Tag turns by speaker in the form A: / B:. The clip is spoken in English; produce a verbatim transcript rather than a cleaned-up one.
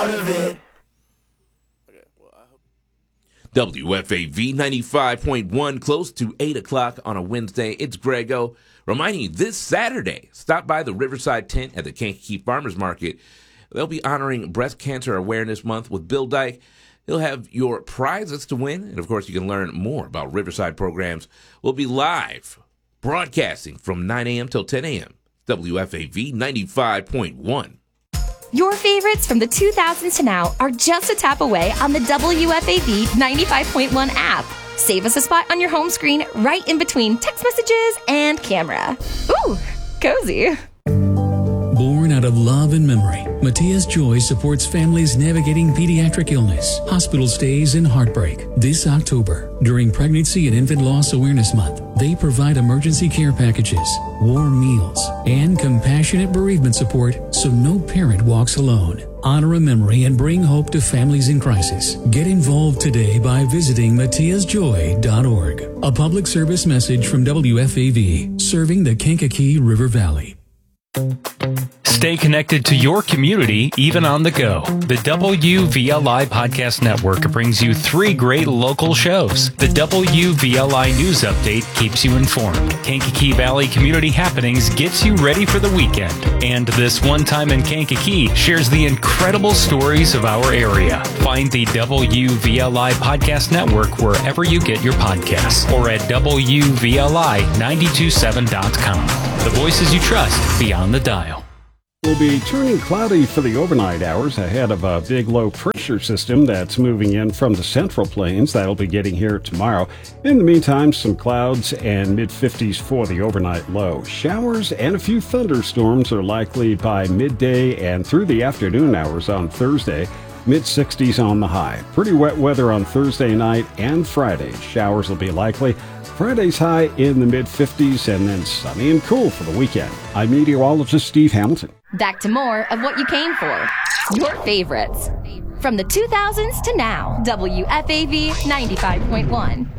A: part of it.
B: W F A V ninety-five point one, close to eight o'clock on a Wednesday. It's Grego reminding you this Saturday, stop by the Riverside Tent at the Kankakee Farmers Market. They'll be honoring Breast Cancer Awareness Month with Bill Dyke. He'll have your prizes to win, and of course you can learn more about Riverside programs. We'll be live broadcasting from nine a.m. till ten a.m. W F A V ninety-five point one.
C: Your favorites from the two thousands to now are just a tap away on the W F A V ninety-five point one app. Save us a spot on your home screen right in between text messages and camera. Ooh, cozy.
D: Born out of love and memory, Matias Joy supports families navigating pediatric illness, hospital stays, and heartbreak. This October, during Pregnancy and Infant Loss Awareness Month, they provide emergency care packages, warm meals, and compassionate bereavement support so no parent walks alone. Honor a memory and bring hope to families in crisis. Get involved today by visiting matias joy dot org. A public service message from W F A V, serving the Kankakee River Valley.
E: Stay connected to your community, even on the go. The W V L I Podcast Network brings you three great local shows. The W V L I News Update keeps you informed. Kankakee Valley Community Happenings gets you ready for the weekend. And This One Time in Kankakee shares the incredible stories of our area. Find the W V L I Podcast Network wherever you get your podcasts or at W V L I nine two seven dot com. The voices you trust beyond the dial.
F: Will be turning cloudy for the overnight hours ahead of a big low pressure system that's moving in from the Central Plains. That'll be getting here tomorrow. In the meantime, some clouds and mid fifties for the overnight low. Showers and a few thunderstorms are likely by midday and through the afternoon hours on Thursday. mid sixties on the high. Pretty wet weather on Thursday night and Friday. Showers will be likely. Friday's high in the mid fifties and then sunny and cool for the weekend. I'm meteorologist Steve Hamilton.
C: Back to more of what you came for. Your favorites. From the two thousands to now, W F A V ninety-five point one.